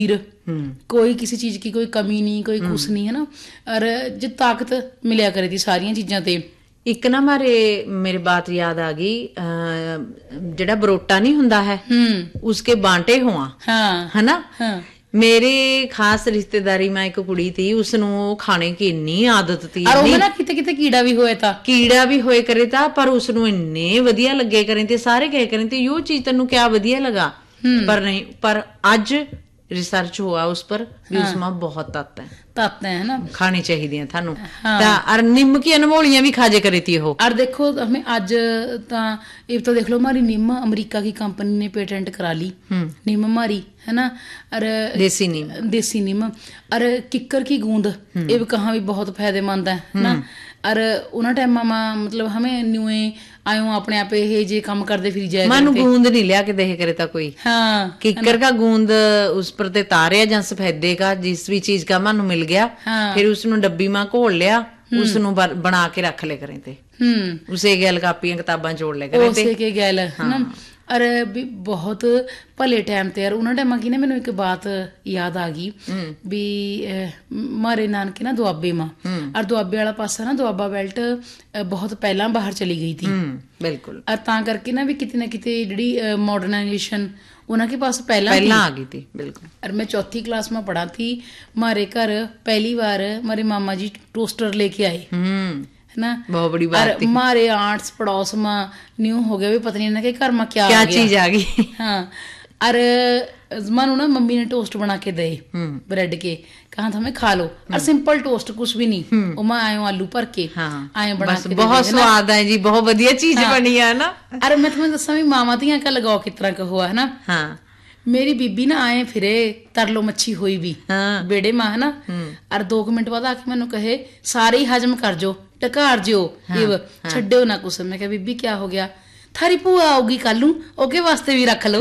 कोई किसी चीज की कोई कमी नहीं, कोई कुछ नहीं, है ना। और जो ताकत मिलिया करे थी सारिया चीजां ते। एक ना मेरे बात याद आ गई, जेड़ा बरोटा नहीं हुंदा है उसके बांटे हुआ, है ना। मेरे खास रिश्तेदारी में एक कुड़ी थी, उसनों खाने की इन्नी आदत थी, और ना किते किते कीड़ा भी होए करे था, पर उसनों इन्ने वधिया लगे करे थे, सारे कहे करे थे यो चीज तेनू क्या वधिया लगा, पर नहीं, पर अज रिसर्च हुआ उस पर भी उसमें बहुत तत्त है ना, खानी चाहिए थानू। और निम की अनमोलियां भी खाजे करे थी हो। और देखो हमें आज तो देख लो, हमारी निम अमेरिका की कंपनी ने पेटेंट करा ली, निम हमारी, है ना। और देसी नीम और किक्कर की गूंद, ये भी कहाँ भी बहुत फायदेमंद है ना। और उन्हें टाइम मतलब हमें न्यूए आयो अपने आप ये जे काम करते फिर जाए, मानू गूंद नहीं लिया के देखे करे था कोई। हाँ, किक्कर का गूंद उस पर ते तारे या सफेदे का जिस भी चीज का मानू मिल गया, फिर उसनु डब्बी में घोल लिया, उसनु बना के रख ले करे थे, उसे गैल कापियां किताबां जोड़ ले करे थे, उसे के गैल, है ना। और भी बहुत भले टाइम ते यार उन्होंने टाइम की ना मैंने एक बात याद आ गई भी, मारे नानके ना दुआबे मां, और दुआबे वाला पासा ना दुआबा बेल्ट बहुत पहला बाहर चली गई थी, बिल्कुल। और ता करके ना भी किते ना किते जिहड़ी मॉडर्नाइजेशन उनके पास पहला आ गई थी, बिल्कुल। और मैं चौथी क्लास में पढ़ा थी, मारे घर पहली बार मारे मामा जी टोस्टर लेके आए, है ना, बहुत बड़ी बात थी। हमारे आर्ट्स पड़ोस में न्यू हो गया भी पता नहीं इनके घर में क्या चीज आ गई। हाँ, और मानो ना मम्मी ने टोस्ट बना के दे ब्रेड के, कहा था मैं खा लो, और सिंपल टोस्ट कुछ भी नहीं, मैं आयो आलू भर के आए बना के, बहुत स्वाद है जी, बहुत बढ़िया चीज बनी है ना। अरे मैं तुम्हें दसा भी मामा धियां का लगाओ किस तरह का हुआ, है ना। मेरी बीबी ना आए फिरे तरलो मच्छी हुई भी बेड़े में, है ना। और 2 मिनट बाद आके मैनू कहे सारे ही हजम कर जो, टकार जो, छड्डो ना कुछ। मैं कहा बीबी क्या हो गया, थारी भूआ आऊगी कल नू, ओके वास्ते भी रख लो।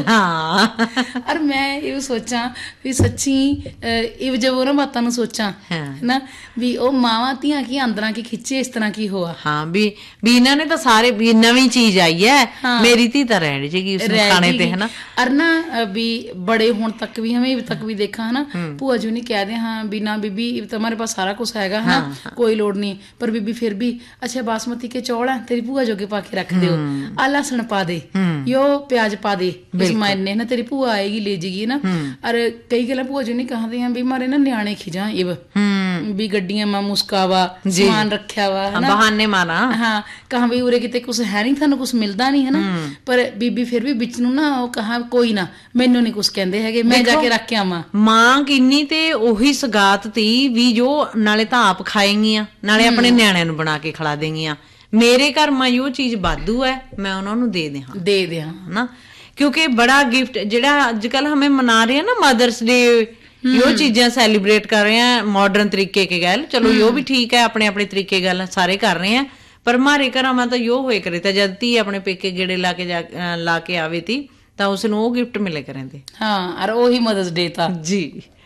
और मैं ये सोचा भी सच्ची ये जब वो ना बातों नु सोचा, है ना, भी ओ मावा धियां की अंदर की खिंचे इस तरह की हुआ। हाँ, भी इन्होंने तो सारे भी नवी चीज आई है, मेरी थी तो रह जाएगी उस खाने पे, है ना। और ना भी बड़े होने तक भी हमें तक भी देखा, है ना, भूआ जी नहीं कह दे हाँ भी ना बीबी तुम्हारे पास सारा कुछ हैगा, है ना, कोई लोड़ नहीं, पर बीबी फिर भी अच्छा बासमती के चौल है तेरी भूआ जोगे पा के रख दो, लहसुन पा दे, यो प्याज पा दे, इस मायने ना तेरी भूआ आएगी ले जाएगी ना। और कई गल्ला भूआ जी नहीं कहते हैं भी मारे ना न्याणे खिजा इव भी गड्डियां में मुस्कावा सामान रखा वा, है ना, बहाने मारा। हाँ, कहा भी उरे किते कुछ है नहीं, थानू कुछ मिलता नहीं, है ना। पर बीबी फिर भी बिच नू ना कहा कोई ना मैनू नहीं कुछ कहंदे हैगे, मैं जाके रख के आवां। मां किन्नी ते ओही सगात थी भी जो नाले तां आप खाएंगियां नाले अपने न्याणिਆਂ ਨੂੰ बना के खिला देंगियां। मेरे घर में यो चीज वाधू है, मैं उन्होंने दे दिया ना, क्योंकि बड़ा गिफ्ट जेड़ा अजकल हमें मना रहे हैं ना मदर्स डे, यो चीजें सैलीब्रेट कर रहे हैं मॉडर्न तरीके के गल, चलो यो भी ठीक है, अपने अपने तरीके गल सारे कर रहे हैं, पर हमारे घर में तो यो होए करे था जब धी अपने पेके गेड़े ला के आवे थी तो उसनों गिफ्ट मिले करें थे। हाँ, और वही मदर्स डे था जी।